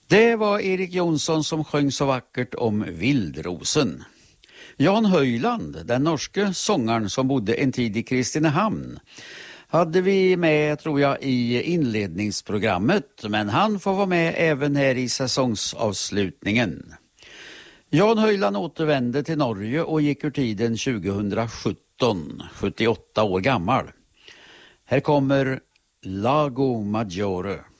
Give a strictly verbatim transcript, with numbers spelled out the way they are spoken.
Det var Erik Jonsson som sjöng så vackert om Vildrosen. Jan Höjland, den norske sångaren som bodde en tid i Kristinehamn, hade vi med, tror jag, i inledningsprogrammet, men han får vara med även här i säsongsavslutningen. Jan Höjland återvände till Norge och gick ur tiden tjugosjutton, sjuttioåtta år gammal. Här kommer Lago Maggiore.